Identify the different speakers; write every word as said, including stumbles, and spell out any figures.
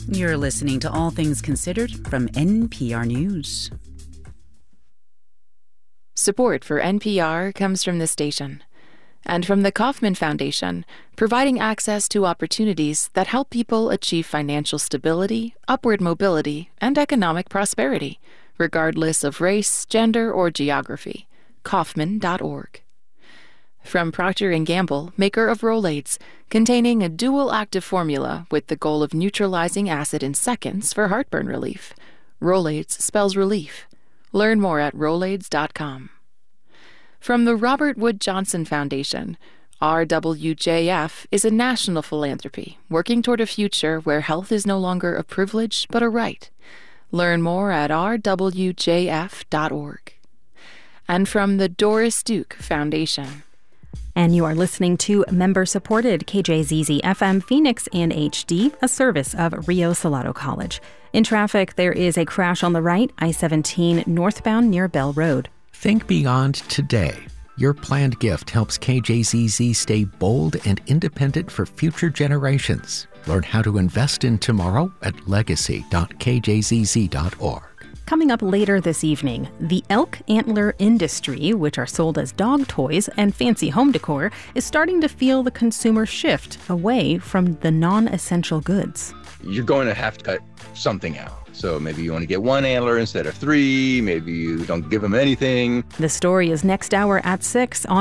Speaker 1: You're listening to All Things Considered from N P R News.
Speaker 2: Support for N P R comes from this station and from the Kauffman Foundation, providing access to opportunities that help people achieve financial stability, upward mobility, and economic prosperity, regardless of race, gender, or geography. Kauffman dot org. From Procter and Gamble, maker of Rolaids, containing a dual active formula with the goal of neutralizing acid in seconds for heartburn relief. Rolaids spells relief. Learn more at Rolaids dot com. From the Robert Wood Johnson Foundation, R W J F is a national philanthropy working toward a future where health is no longer a privilege but a right. Learn more at R W J F dot org. And from the Doris Duke Foundation.
Speaker 3: And you are listening to member-supported K J Z Z F M Phoenix and H D, a service of Rio Salado College. In traffic, there is a crash on the right, I seventeen northbound near Bell Road.
Speaker 4: Think beyond today. Your planned gift helps K J Z Z stay bold and independent for future generations. Learn how to invest in tomorrow at legacy dot k j z z dot org.
Speaker 3: Coming up later this evening, the elk antler industry, which are sold as dog toys and fancy home decor, is starting to feel the consumer shift away from the non-essential goods.
Speaker 5: You're going to have to cut something out. So maybe you want to get one antler instead of three. Maybe you don't give them anything.
Speaker 3: The story is next hour at six on